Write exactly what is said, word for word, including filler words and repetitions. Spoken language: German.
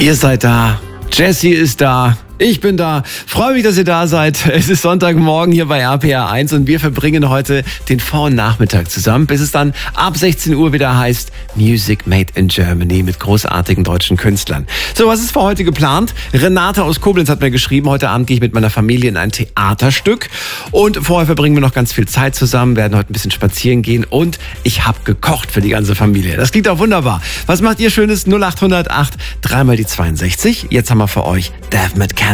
Ihr seid da. Jessie ist da. Ich bin da. Freue mich, dass ihr da seid. Es ist Sonntagmorgen hier bei R P R eins und wir verbringen heute den Vor- und Nachmittag zusammen, bis es dann ab sechzehn Uhr wieder heißt Music Made in Germany mit großartigen deutschen Künstlern. So, was ist für heute geplant? Renate aus Koblenz hat mir geschrieben, heute Abend gehe ich mit meiner Familie in ein Theaterstück und vorher verbringen wir noch ganz viel Zeit zusammen, werden heute ein bisschen spazieren gehen und ich habe gekocht für die ganze Familie. Das klingt auch wunderbar. Was macht ihr Schönes? null acht null null acht, dreimal die zweiundsechzig. Jetzt haben wir für euch Dev mit Candy.